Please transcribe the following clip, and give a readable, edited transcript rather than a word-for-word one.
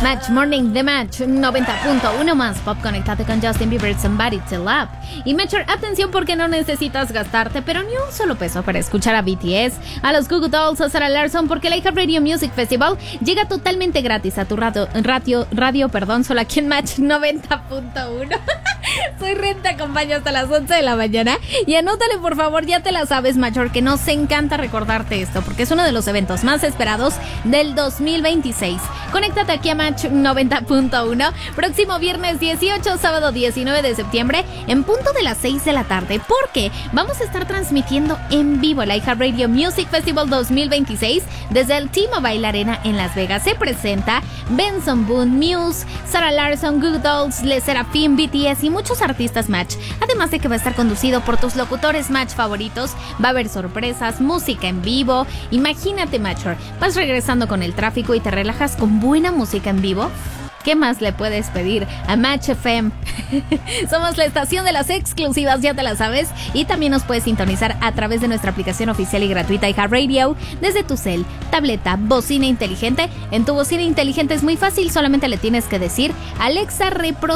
Match Morning de Match 90.1 más pop. Conéctate con Justin Bieber, Somebody to Love. Y Matcher, atención porque no necesitas gastarte pero ni un solo peso para escuchar a BTS, a los Goo Goo Dolls o Sarah Larsson, porque la iHeartRadio Music Festival llega totalmente gratis a tu radio, solo aquí en Match 90.1. Soy Ren, te acompaño hasta las 11 de la mañana. Y anótale, por favor, ya te la sabes, Matcher, que nos encanta recordarte esto, porque es uno de los eventos más esperados del 2026. Conéctate aquí a Match 90.1, próximo viernes 18, sábado 19 de septiembre, en punto de las 6 de la tarde, porque vamos a estar transmitiendo en vivo la iHeartRadio Music Festival 2026 desde el T-Mobile Arena en Las Vegas. Se presenta Benson Boone, Muse, Sarah Larsson, Goo Goo Dolls, Le Sserafim, BTS y muchos artistas Match. Además de que va a estar conducido por tus locutores Match favoritos, va a haber sorpresas, música en vivo. Imagínate, Matcher, vas regresando con el tráfico y te relajas con buena música en vivo. ¿Qué más le puedes pedir a Match FM? Somos la estación de las exclusivas, ya te la sabes. Y también nos puedes sintonizar a través de nuestra aplicación oficial y gratuita iHeartRadio desde tu cel, tableta, bocina inteligente. En tu bocina inteligente es muy fácil, solamente le tienes que decir: Alexa, reproduce